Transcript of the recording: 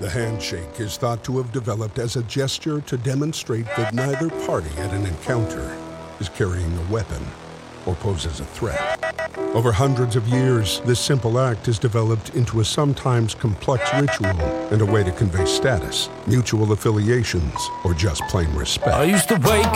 The handshake is thought to have developed as a gesture to demonstrate that neither party at an encounter is carrying a weapon or poses a threat. Over hundreds of years, this simple act has developed into a sometimes complex ritual and a way to convey status, mutual affiliations, or just plain respect. I used to wake